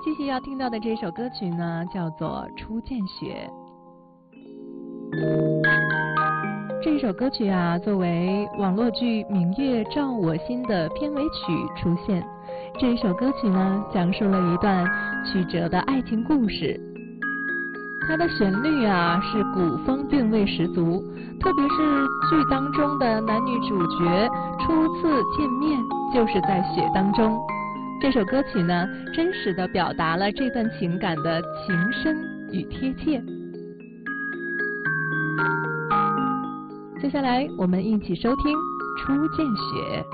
继续要听到的这首歌曲呢，叫做《初见雪》。这首歌曲啊，作为网络剧《明月照我心》的片尾曲出现。这一首歌曲呢，讲述了一段曲折的爱情故事。它的旋律啊，是古风韵味十足，特别是剧当中的男女主角初次见面就是在雪当中。这首歌曲呢，真实地表达了这段情感的情深与贴切。接下来我们一起收听《初见雪》。